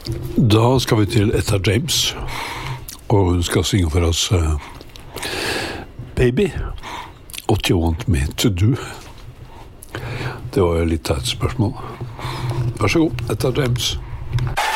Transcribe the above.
Da skal vi til Etta James, og hun skal synge for oss Baby, What You Want Me To Do. Det var jo litt av et spørsmål. Vær så god, Etta James.